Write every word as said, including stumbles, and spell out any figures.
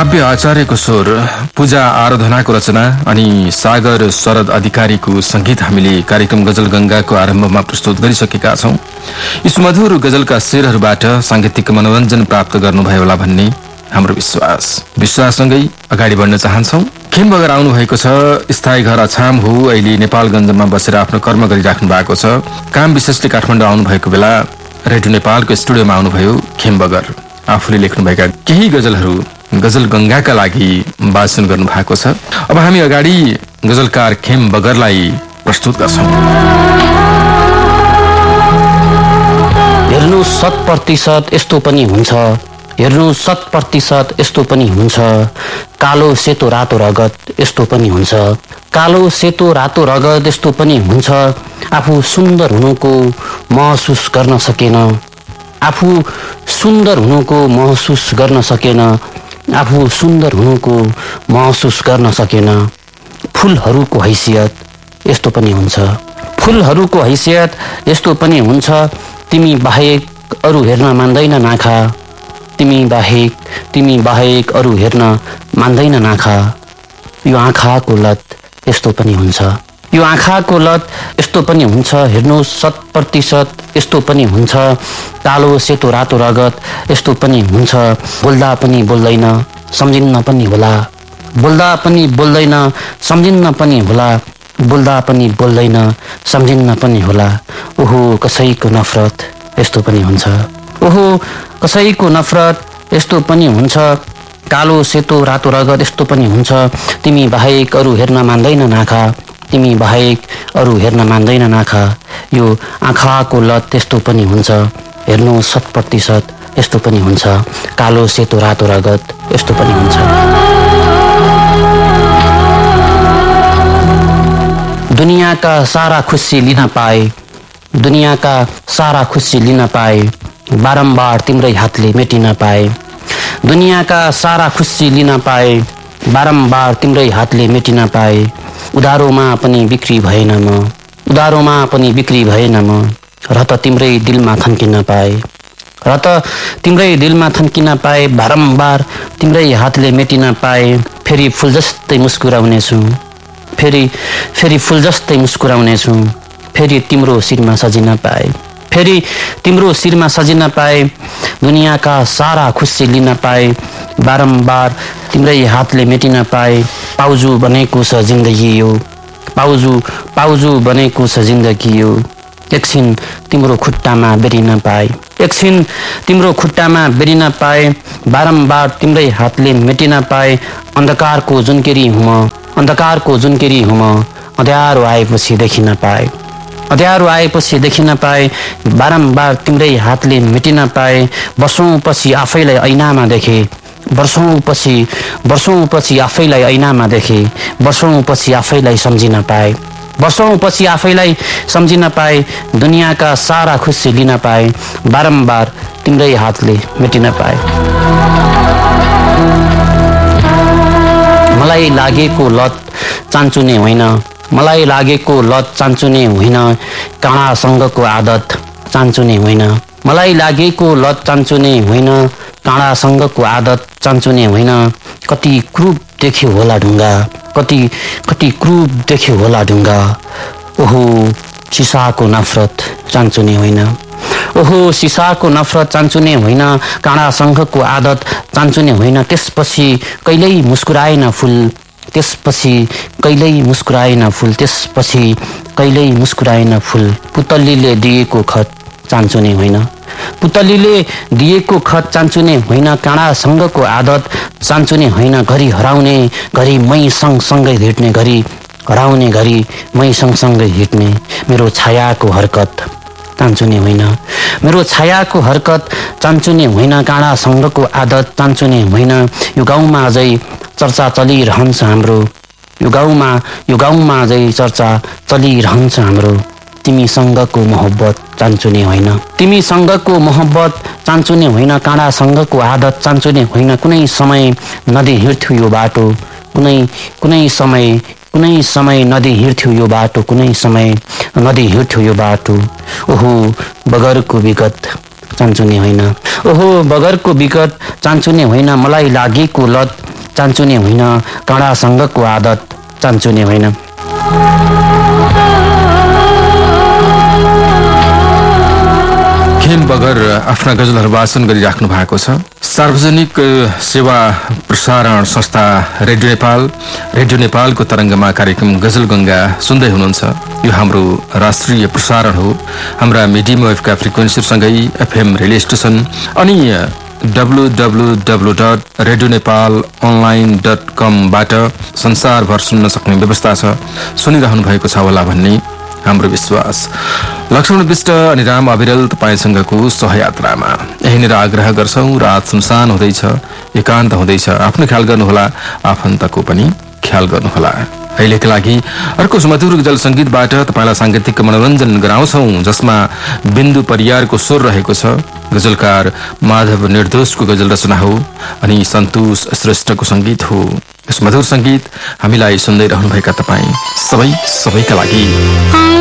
काव्य आचार्यको स्वर, पूजा आराधनाको रचना अनि सागर शरद अधिकारीको संगीत हामीले कार्यक्रम गजल गंगाको आरम्भमा प्रस्तुत गरिसकेका छौं। यी सुमधुर गजलका शेरहरूबाट सांगीतिक मनोरञ्जन प्राप्त गर्नुभयो होला भन्ने हाम्रो विश्वास। विश्वाससँगै अगाडि बढ्न चाहन्छौं। खेम बगर आउनु भएको छ। स्थायी घर अछाम हो। अहिले नेपालगञ्जमा बसेर आफ्नो कर्म गरिराख्नु भएको छ। काम विशेषले काठमाडौँ आउनु भएको बेला रेडियो नेपालको स्टुडियोमा आउनुभयो खेम बगर। आफूले लेख्नुभएका केही गजलहरू गजल गंगाका लागि वाचन गर्नु भएको छ। अब हामी अगाडि गजलकार खेम बगरलाई प्रस्तुत गर्छौं। हेर्नु शत प्रतिशत यस्तो पनि हुन्छ, हेर्नु शत प्रतिशत यस्तो पनि हुन्छ, कालो सेतो रातो रगत यस्तो पनि हुन्छ, कालो सेतो रातो रगत यस्तो पनि हुन्छ, आफू सुन्दर हुनुको महसुस गर्न सकेन, आफू सुन्दर हुनुको महसुस गर्न सकेन, आफू सुन्दर हुनुको महसुस गर्न सकेन, फुलहरूको हैसियत यस्तो पनि हुन्छ, फुलहरूको हैसियत यस्तो पनि हुन्छ, तिमी बाहेक अरू हेर्न मान्दैन नाखा, तिमी बाहेक तिमी बाहेक अरू हेर्न मान्दैन नाखा, यो आँखाको लत यस्तो पनि हुन्छ, यो आँखाको लत यस्तो पनि हुन्छ, हेर्नु शत प्रतिशत यस्तो पनि हुन्छ, कालो सेतो रातो रगत यस्तो पनि हुन्छ, बोल्दा पनि बोल्दैन सम्झिन्न पनि होला, बोल्दा पनि बोल्दैन सम्झिन्न पनि होला, बोल्दा पनि बोल्दैन सम्झिन्न पनि होला, ओहो कसैको नफरत यस्तो पनि हुन्छ, ओहो कसैको नफरत यस्तो पनि हुन्छ, कालो सेतो रातो रगत यस्तो पनि हुन्छ, तिमी बाहेक अरू हेर्न मान्दैन नाखा, तिमी बाहेक अरू हेर्न मान्दैन नाखा, यो आँखाको लत त्यस्तो पनि हुन्छ, हेर्नु शत प्रतिशत यस्तो पनि हुन्छ, कालो सेतो रातो रगत यस्तो पनि हुन्छ। दुनियाँका सारा खुसी लिन पाए, दुनियाँका सारा खुसी लिन पाए, बारम्बार तिम्रै हातले मेटिन पाए, दुनियाँका सारा खुसी लिन पाए, बारम्बार तिम्रै हातले मेटिन पाए, उधारोमा पनि बिक्री भएन म, उधारोमा पनि बिक्री भएन म, र त तिम्रै दिलमा थन्किन पाए, र त तिम्रै दिलमा थन्किन पाए, बारम्बार तिम्रै हातले मेटिन पाए, फेरि फुल जस्तै मुस्कुराउनेछु, फेरि फेरि फुल जस्तै मुस्कुराउनेछु, फेरि तिम्रो शिरमा सजिन पाए, फेरि तिम्रो शिरमा सजिन पाए, दुनियाँका सारा खुसी लिन पाए, बारम्बार तिम्रै हातले मेटिन पाए, पाउजु बनेको छ जिन्दगी यो, पाउजु पाउजु बनेको छ जिन्दगी यो, एकछिन तिम्रो खुट्टामा बेरिन पाए, एकछिन तिम्रो खुट्टामा बेरिन पाए, बारम्बार तिम्रै हातले मेटिन पाए, अन्धकारको जुनकेरी हुम, अन्धकारको जुनकेरी हुम, अँध्यारो आएपछि देखिन पाए, अँध्यारो आएपछि देखिन पाए, बारम्बार तिम्रै हातले मेटिन पाए, वर्षौं पछि आफैलाई ऐनामा देखे, वर्षौं पछि वर्षौं पछि आफैलाई ऐनामा देखे, वर्षौं पछि आफैलाई सम्झिन पाए, वर्षौं पछि आफैलाई सम्झिन पाए, दुनियाँका सारा खुसी लिन पाए, बारम्बार तिम्रै हातले मेटिन पाए। मलाई लागेको लत चान्चुने होइन, मलाई लागेको लत चान्चुने होइन, काँडासँगको आदत चान्चुने होइन, मलाई लागेको लत चान्चुने होइन, काँडासँगको आदत चान्चुने होइन, कति क्रूप देख्यो होला ढुङ्गा, कति कति क्रूप देख्यो होला ढुङ्गा, ओहो सिसाको नफरत चान्चुने होइन, ओहो सिसाको नफरत चान्चुने होइन, काँडासँगको आदत चान्चुने होइन, त्यसपछि कहिल्यै मुस्कुराएन फुल, त्यसपछि कहिल्यै मुस्कुराएन फुल, त्यसपछि कहिल्यै मुस्कुराएन फुल, पुतलीले दिएको खत चान्चुने होइन, पुतलीले दिएको खत चान्चुने होइन, काँडासँगको आदत चान्चुने होइन, घरि हराउने घरि मै सँगसँगै हिँड्ने, घरि हराउने घरि मै सँगसँगै हिँड्ने, मेरो छायाको हरकत चान्चुने होइन, मेरो छायाको हरकत चान्चुने होइन, काँडासँगको आदत चान्चुने होइन, यो गाउँमा अझै चर्चा चलिरहन्छ हाम्रो, यो गाउँमा यो गाउँमा अझै चर्चा चलिरहन्छ हाम्रो, तिमीसँगको मोहब्बत चान्चुने होइन, तिमीसँगको मोहब्बत चान्चुने होइन, काँडासँगको आदत चान्चुने होइन, कुनै समय नदी हिँड्थ्यो यो बाटो, कुनै कुनै समय कुनै समय नदी हिँड्थ्यो यो बाटो, कुनै समय नदी हिँड्थ्यो यो बाटो, ओहो बगरको विगत चान्चुने होइन, ओहो बगरको विगत चान्चुने होइन, मलाई लागेको लत चान्चुने होइन, कडासँगको आदत चान्चुने होइन। खेम बगर आफ्ना गजलहरू वाचन गरिराख्नु भएको छ। सार्वजनिक सेवा प्रसारण संस्था रेडियो नेपाल रेडियो नेपालको तरङ्गमा कार्यक्रम गजल गंगा सुन्दै हुनुहुन्छ। यो हाम्रो राष्ट्रिय प्रसारण हो। हाम्रा मिडियम वेभका फ्रिक्वेन्सीसँगै एफएम रेडियो स्टेशन अनि W W W dot radio Nepal online dot कमबाट संसारभर सुन्न सक्ने व्यवस्था छ। सुनिरहनु भएको छ होला भन्ने हाम्रो विश्वास। लक्ष्मण विष्ट अनि राम अविरल तपाईसँगको सहयात्रामा यहीँनिर आग्रह गर्छौं। रात सुनसान हुँदैछ, एकान्त हुँदैछ, आफ्नो ख्याल गर्नुहोला, आफन्तको पनि ख्याल गर्नुहोला। अहिलेका लागि अर्को सुमधुर गजल संगीतबाट तपाईलाई सांगीतिक मनोरञ्जन गराउँछौं, जसमा बिन्दु परियारको स्वर रहेको छ। गजलकार माधव निर्दोषको गजल रचना हो अनि सन्तोष श्रेष्ठको संगीत हो। यस मधुर संगीत हामीलाई सुन्दै रहनुभएका तपाईँ सबै सबैका लागि